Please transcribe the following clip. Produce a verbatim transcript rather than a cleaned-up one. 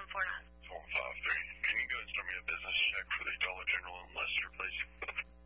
one four nine. four five three. Can you go and start me a business check for the Dollar General in Lester, please?